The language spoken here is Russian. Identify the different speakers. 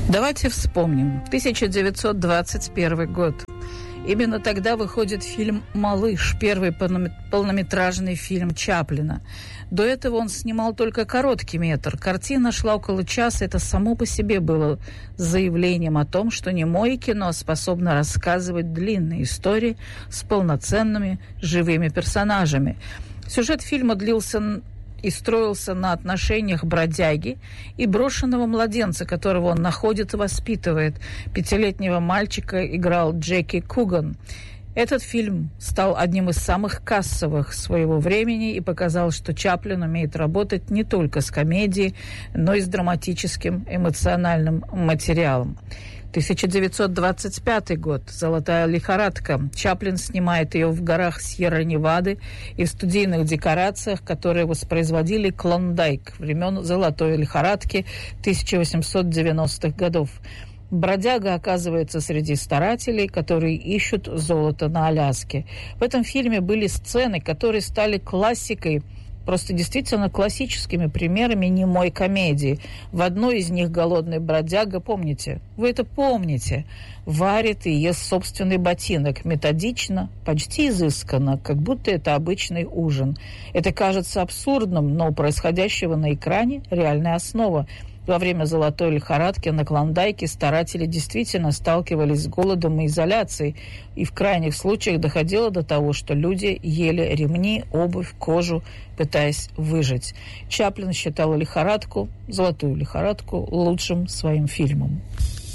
Speaker 1: Давайте вспомним. 1921 год. Именно тогда выходит фильм «Малыш», первый полнометражный фильм Чаплина. До этого он снимал только короткий метр. Картина шла около часа. Это само по себе было заявлением о том, что немое кино способно рассказывать длинные истории с полноценными живыми персонажами. Сюжет фильма длился и строился на отношениях бродяги и брошенного младенца, которого он находит и воспитывает. 5-летнего мальчика играл Джеки Куган. Этот фильм стал одним из самых кассовых своего времени и показал, что Чаплин умеет работать не только с комедией, но и с драматическим эмоциональным материалом. 1925 год. «Золотая лихорадка». Чаплин снимает ее в горах Сьерра-Невады и в студийных декорациях, которые воспроизводили Клондайк времен «Золотой лихорадки» 1890-х годов. Бродяга оказывается среди старателей, которые ищут золото на Аляске. В этом фильме были сцены, которые стали классикой, просто действительно классическими примерами немой комедии. В одной из них голодный бродяга, помните, вы это помните, варит и ест собственный ботинок, методично, почти изысканно, как будто это обычный ужин. Это кажется абсурдным, но у происходящего на экране реальная основа. Во время «Золотой лихорадки» на Клондайке старатели действительно сталкивались с голодом и изоляцией, и в крайних случаях доходило до того, что люди ели ремни, обувь, кожу, пытаясь выжить. Чаплин считал «Лихорадку», «Золотую лихорадку» лучшим своим фильмом.